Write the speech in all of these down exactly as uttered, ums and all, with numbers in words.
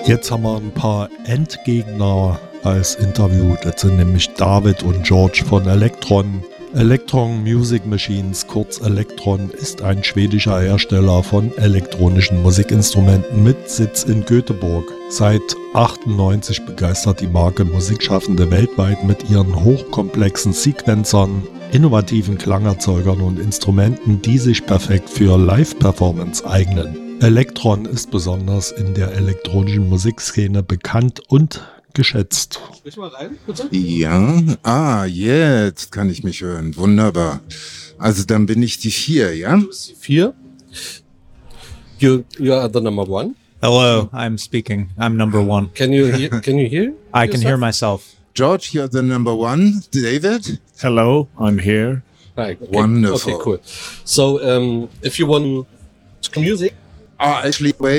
Jetzt haben wir ein paar Endgegner als Interview. Das sind nämlich David und George von Elektron. Elektron Music Machines, kurz Elektron, ist ein schwedischer Hersteller von elektronischen Musikinstrumenten mit Sitz in Göteborg. Seit achtundneunzig begeistert die Marke Musikschaffende weltweit mit ihren hochkomplexen Sequencern, innovativen Klangerzeugern und Instrumenten, die sich perfekt für Live-Performance eignen. Elektron ist besonders in der elektronischen Musikszene bekannt und geschätzt. Sprich mal rein, bitte. Ja, ah, jetzt kann ich mich hören. Wunderbar. Also dann bin ich die vier, ja? Du bist die vier. You, you are the number one. Hello, I'm speaking. I'm number one. Can you hear? Can you hear? I can hear myself. George, you're the number one. David? Hello, I'm here. Right. Okay. Wonderful. Okay, cool. So, um, if you want to music. Oh, actually, wait.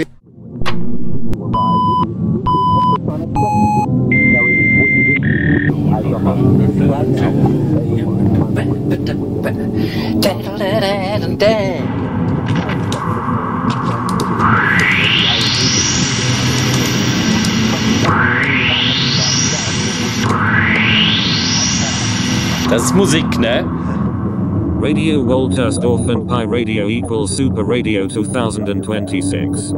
Das ist Musik, ne? Radio Woltersdorf and Pi Radio equals Super Radio twenty twenty-six.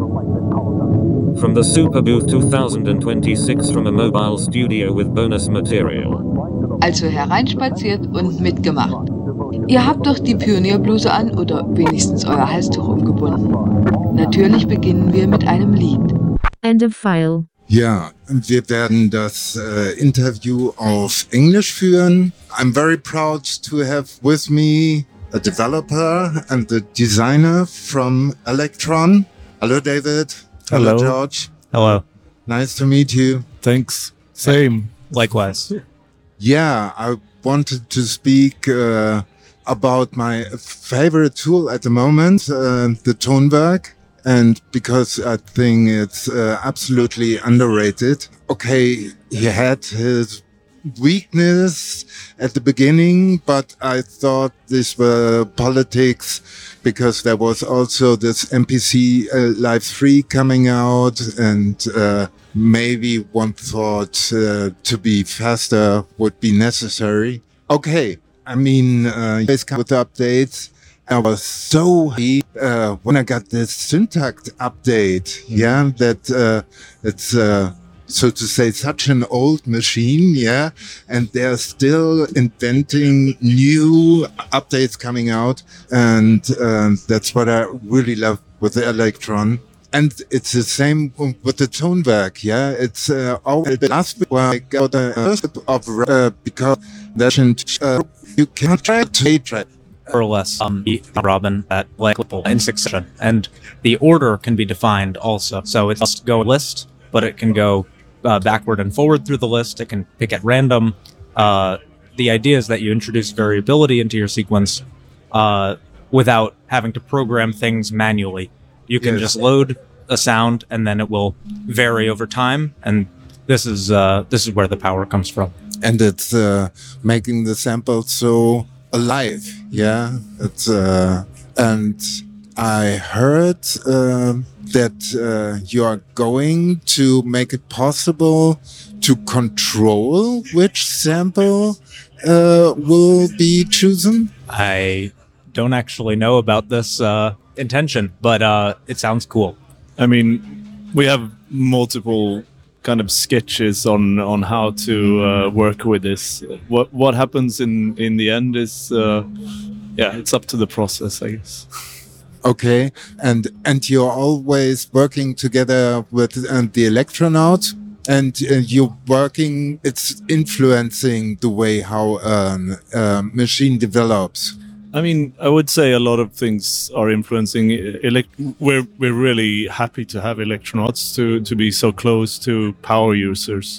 From the Super Booth twenty twenty-six from a mobile studio with bonus material. Also hereinspaziert und mitgemacht. Ihr habt doch die Pionierbluse an oder wenigstens euer Halstuch umgebunden. Natürlich beginnen wir mit einem Lied. End of file. Ja, wir werden das äh, Interview auf Englisch führen. I'm very proud to have with me a developer and the designer from Elektron. Hello, David. Hello, Hello. George. Hello. Nice to meet you. Thanks. Same. Likewise. Yeah, I wanted to speak uh, about my favorite tool at the moment, uh, the Tonwerk. And because I think it's uh, absolutely underrated. Okay, he had his weakness at the beginning, but I thought these were politics because there was also this M P C uh, Live three coming out, and uh, maybe one thought uh, to be faster would be necessary. Okay, I mean, uh, you guys come with the updates. I was so happy uh, when I got this syntax update. Yeah, that uh, it's uh, so to say such an old machine. Yeah, and they're still inventing new updates coming out, and uh, that's what I really love with the Elektron. And it's the same with the Tonwerk. Yeah, it's uh, always the last week where I got the first of uh, because that's uh, you can't try to try. Or less, um, Robin at like in succession, and the order can be defined also. So it must go list, but it can go uh, backward and forward through the list. It can pick at random. Uh, the idea is that you introduce variability into your sequence uh, without having to program things manually. You can Yes. just load a sound, and then it will vary over time. And this is uh, this is where the power comes from. And it's uh, making the sample so alive. Yeah, it's uh, and I heard uh, that uh, you are going to make it possible to control which sample uh, will be chosen. I don't actually know about this uh, intention, but uh, it sounds cool. I mean, we have multiple kind of sketches on on how to uh, work with this. What what happens in in the end is uh, yeah, it's up to the process, I guess. Okay, and and you're always working together with uh, the Electronaut, and uh, you're working. It's influencing the way how um, a machine develops. I mean, I would say a lot of things are influencing. Elect- we're we're really happy to have Electronauts to to be so close to power users.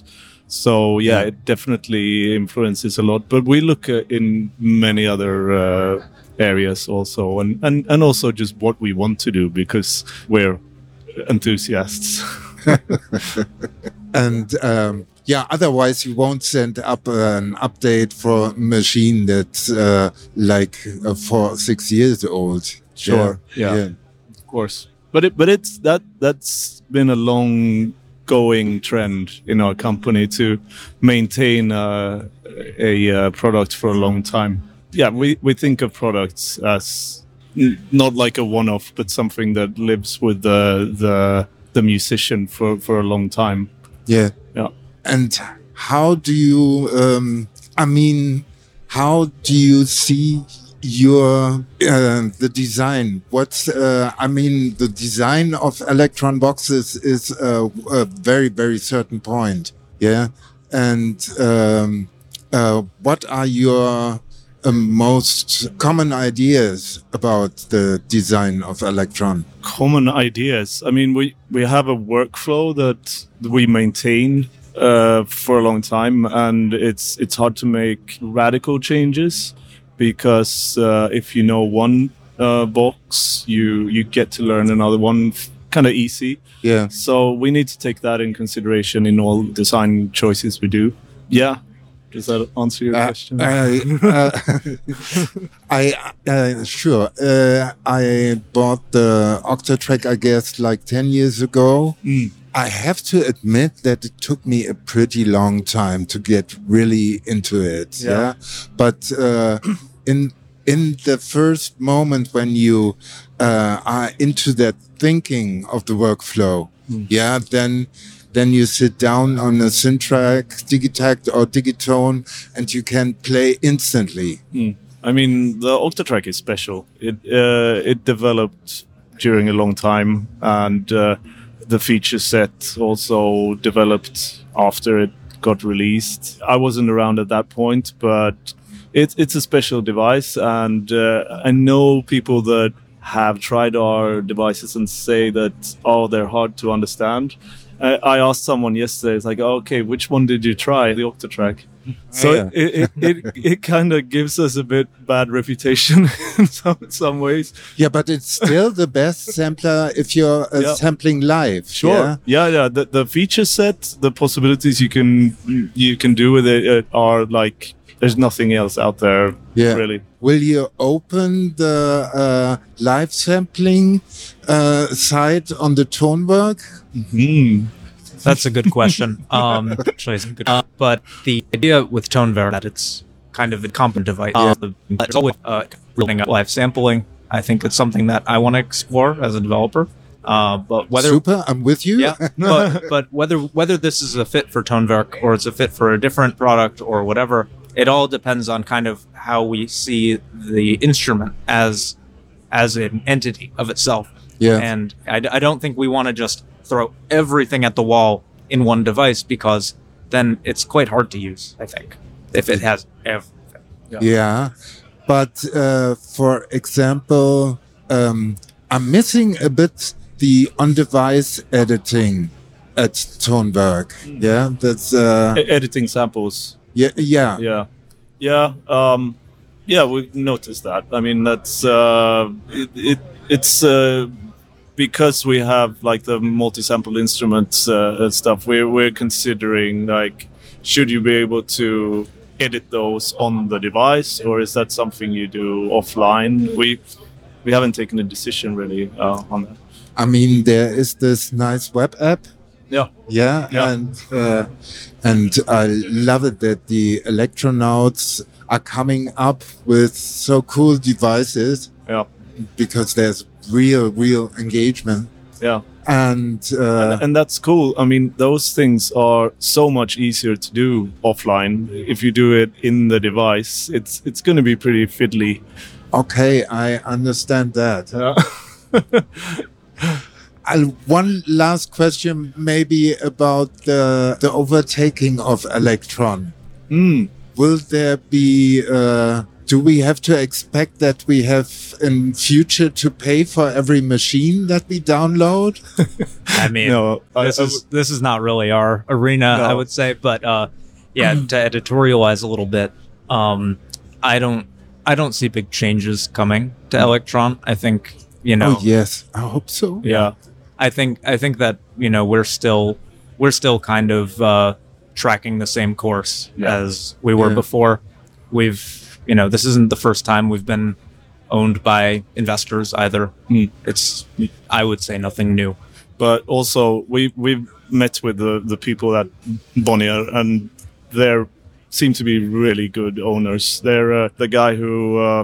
So yeah, it definitely influences a lot. But we look uh, in many other uh, areas also, and, and and also just what we want to do because we're enthusiasts. And um, yeah, otherwise you won't send up an update for a machine that's uh, like uh, four, six years old. Sure. Yeah. yeah. Of course. But it, but it's that that's been a long going trend in our company to maintain uh, a uh, product for a long time. Yeah, we, we think of products as n- not like a one-off, but something that lives with the the, the musician for, for a long time. Yeah. Yeah. And how do you, um, I mean, how do you see your, uh, the design? What's, uh, I mean, the design of Electron boxes is a, a very, very certain point. Yeah. And, um, uh, what are your uh, most common ideas about the design of Electron? Common ideas. I mean, we, we have a workflow that we maintain uh, for a long time, and it's it's hard to make radical changes because uh, if you know one uh, box, you you get to learn another one kind of easy. Yeah. So we need to take that in consideration in all design choices we do. Yeah. Does that answer your Uh, question? I, uh, I uh, sure. Uh, I bought the Octatrack, I guess, like ten years ago. Mm. I have to admit that it took me a pretty long time to get really into it. Yeah. Yeah, but uh, in in the first moment when you uh, are into that thinking of the workflow, Mm. yeah, then. Then you sit down on a Syntrack, Digitakt or Digitone, and you can play instantly. Mm. I mean, the Octatrack is special. It uh, it developed during a long time, and uh, the feature set also developed after it got released. I wasn't around at that point, but it's it's a special device, and uh, I know people that have tried our devices and say that, oh, they're hard to understand. I asked someone yesterday, it's like, oh, okay, which one did you try? The Octatrack. So Yeah. it it, it, it kind of gives us a bit bad reputation in some, some ways. Yeah, but it's still the best sampler if you're uh, Yeah. sampling live. Sure. Yeah? Yeah, yeah. The, the feature set, the possibilities you can you can do with it uh, are like, there's nothing else out there, Yeah. really. Will you open the uh, live sampling uh, site on the Tonework? Mm. That's a good question. Um, actually, it's a good, uh, but the idea with ToneVer that it's kind of a competent device. Uh, the, it's always uh, reeling up live sampling. I think it's something that I want to explore as a developer. Uh, but whether Super, I'm with you. yeah, but but whether whether this is a fit for ToneVerk or it's a fit for a different product or whatever, it all depends on kind of how we see the instrument as as an entity of itself. Yeah. And I, I don't think we want to just throw everything at the wall in one device, because then it's quite hard to use, I think, if it has everything. Yeah, but uh, for example, um, I'm missing a bit the on-device editing at Tonework. Yeah, that's uh, E- editing samples. yeah, yeah, Yeah, yeah, um, yeah. We noticed that. I mean, that's uh, it, it. It's uh, because we have like the multi-sample instruments uh, and stuff. We're we're considering like, should you be able to edit those on the device, or is that something you do offline? We we haven't taken a decision really uh, on that. I mean, there is this nice web app. Yeah, Yeah, Yeah. and uh, and I love it that the Electronauts are coming up with so cool devices, yeah, because there's real, real engagement. yeah. And, uh, And that's cool. I mean, those things are so much easier to do offline. If you do it in the device, it's it's going to be pretty fiddly. okay, I understand that. Yeah. Uh, one last question, maybe about the the overtaking of Electron. Mm. Will there be? Uh, do we have to expect that we have in future to pay for every machine that we download? I mean, No, I- this I is this is not really our arena, No. I would say. But uh, yeah, to editorialize a little bit, um, I don't I don't see big changes coming to Electron. I think you know. Oh yes, I hope so. Yeah. I think I think that you know we're still we're still kind of uh, tracking the same course Yeah. as we were Yeah. before. We've you know this isn't the first time we've been owned by investors either. Mm. It's I would say nothing new. but also we we've met with the, the people at Bonnier, and they seem to be really good owners. They're uh, the guy who uh,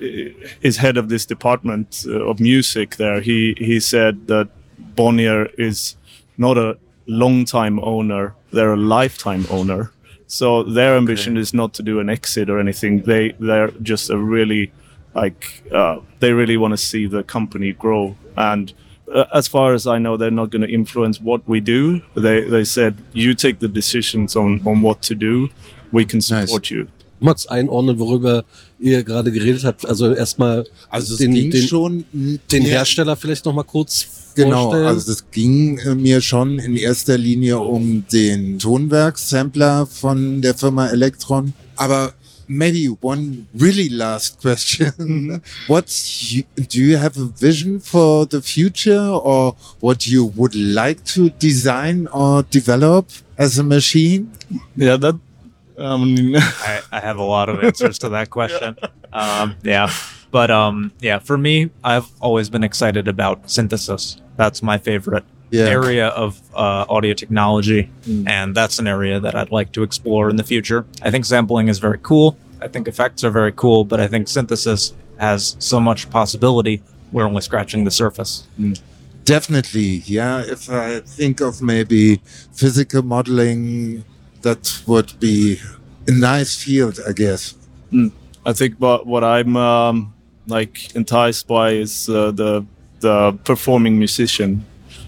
is head of this department uh, of music there. He he said that Bonnier is not a long-time owner; they're a lifetime owner. So their ambition okay. is not to do an exit or anything. They they're just a really like uh, they really want to see the company grow. And uh, as far as I know, they're not going to influence what we do. They they said you take the decisions on on what to do. We can support nice. you. Mal einordnen, worüber ihr gerade geredet habt. Also erstmal also den, ging den, schon, den Hersteller vielleicht noch mal kurz genau, vorstellen. Also es ging mir schon in erster Linie um den Tonwerk-Sampler von der Firma Elektron. Aber maybe one really last question. What's you, do you have a vision for the future, or what you would like to design or develop as a machine? Yeah, that Um, I, I have a lot of answers to that question. Um, yeah, but um, yeah, for me, I've always been excited about synthesis. That's my favorite yeah. area of uh, audio technology, mm. and that's an area that I'd like to explore in the future. I think sampling is very cool. I think effects are very cool, but I think synthesis has so much possibility. We're only scratching the surface. Mm. Definitely, yeah. If I think of maybe physical modeling, that would be a nice field, I guess. Mm. I think what what I'm um, like enticed by is uh, the the performing musician.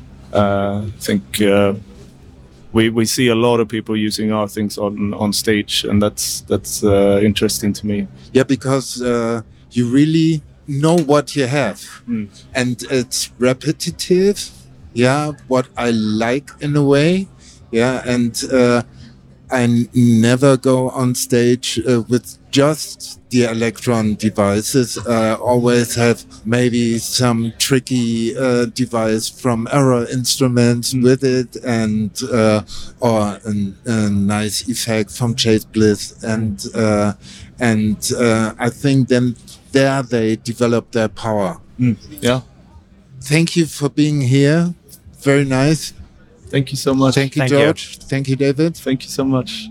Uh, I think uh, we we see a lot of people using our things on on stage, and that's that's uh, interesting to me. Yeah, because uh, you really know what you have, mm. and it's repetitive. Yeah, what I like in a way. Yeah, and. Uh, I never go on stage uh, with just the Elektron devices. I always have maybe some tricky uh, device from Error Instruments mm. with it, and uh, or a, a nice effect from Chase Bliss, and uh, and uh, I think then there they develop their power. Mm. Yeah. Thank you for being here. Very nice. Thank you so much. Thank you, Thank George. You. Thank you, David. Thank you so much.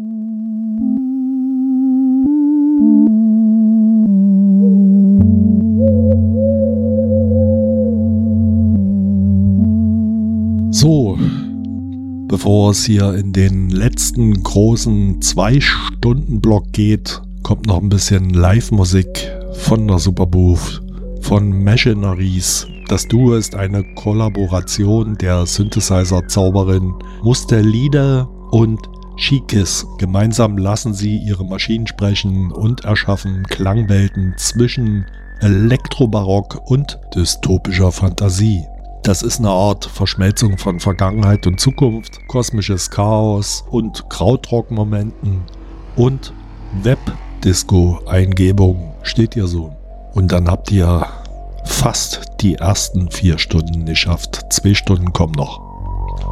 So, bevor es hier in den letzten großen Zwei-Stunden-Block geht, kommt noch ein bisschen Live-Musik von der Superbooth, von Machineries. Das Duo ist eine Kollaboration der Synthesizer-Zauberin Mustelide und Shikis. Gemeinsam lassen sie ihre Maschinen sprechen und erschaffen Klangwelten zwischen Elektrobarock und dystopischer Fantasie. Das ist eine Art Verschmelzung von Vergangenheit und Zukunft, kosmisches Chaos und Krautrock-Momenten und Web-Disco-Eingebung. Steht hier so. Und dann habt ihr fast die ersten vier Stunden geschafft. Zwei Stunden kommen noch.